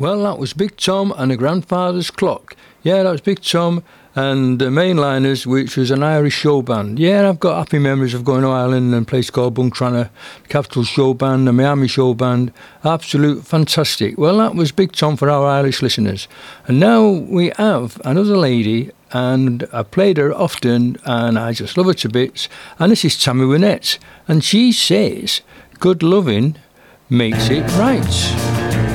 Well, that was Big Tom and the Grandfather's Clock. Yeah, that was Big Tom and the Mainliners, which was an Irish show band. Yeah, I've got happy memories of going to Ireland and a place called Buncrana, Capital Show Band, the Miami Show Band. Absolute fantastic. Well, that was Big Tom for our Irish listeners. And now we have another lady, and I played her often, and I just love her to bits. And this is Tammy Wynette. And she says, good loving makes it right.